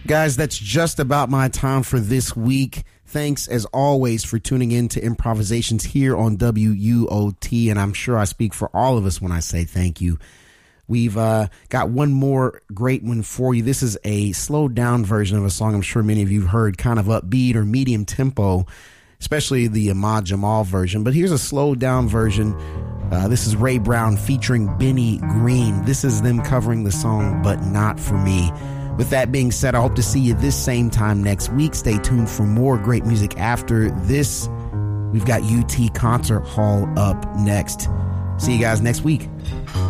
Guys, that's just about my time for this week. Thanks, as always, for tuning in to Improvisations here on WUOT, and I'm sure I speak for all of us when I say thank you. We've got one more great one for you. This is a slowed down version of a song I'm sure many of you have heard, kind of upbeat or medium tempo, especially the Ahmad Jamal version. But here's a slowed down version. This is Ray Brown featuring Benny Green. This is them covering the song But Not For Me. With that being said, I hope to see you this same time next week. Stay tuned for more great music after this. We've got UT Concert Hall up next. See you guys next week.